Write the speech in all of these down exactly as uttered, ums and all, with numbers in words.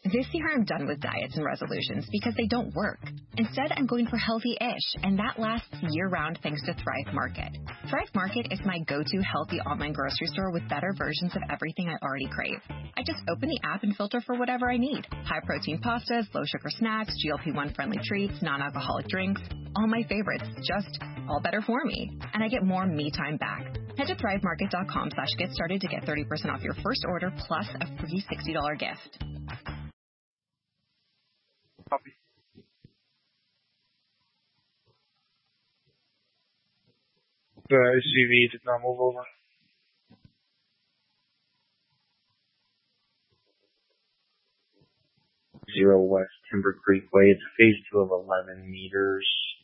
This year I'm done with diets and resolutions because they don't work. Instead, I'm going for healthy-ish, and that lasts year-round thanks to Thrive Market. Thrive Market is my go-to healthy online grocery store with better versions of everything I already crave. I just open the app and filter for whatever I need. High-protein pastas, low-sugar snacks, G L P one friendly treats, non-alcoholic drinks, all my favorites, just all better for me. And I get more me time back. Head to thrivemarket.com slash get started to get thirty percent off your first order plus a free sixty dollars gift. Copy. The S U V did not move over. Zero West Timber Creek Way. It's phase two of eleven meters.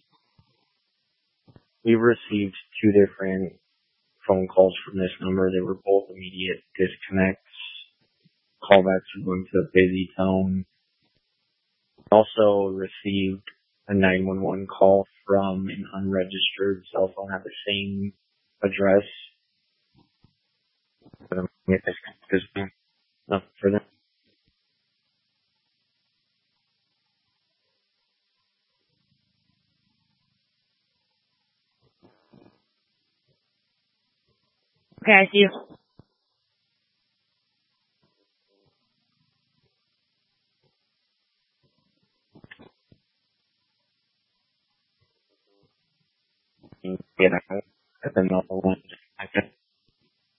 We've received two different phone calls from this number. They were both immediate disconnects. Callbacks are going to a busy tone. Also received a nine one one call from an unregistered cell phone at the same address. Um, yeah, there's nothing for them. Okay, I see you. You know, and then the other one